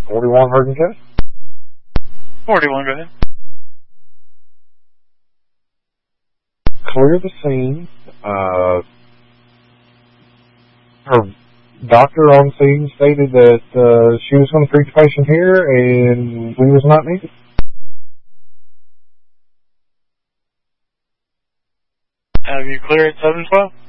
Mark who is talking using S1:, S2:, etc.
S1: 41 Hurricane County.
S2: 41, go ahead.
S1: Clear the scene. Her doctor on scene stated that she was going to treat the patient here and we was not needed.
S2: Have you cleared 712?